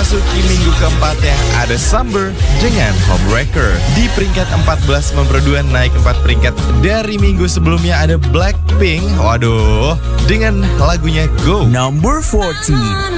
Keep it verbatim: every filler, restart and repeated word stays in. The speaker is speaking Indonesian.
memasuki minggu keempatnya ada Summer dengan Homewrecker. Di peringkat empat belas nomor dua naik empat peringkat dari minggu sebelumnya ada Blackpink. Waduh, dengan lagunya Go. Number fourteen.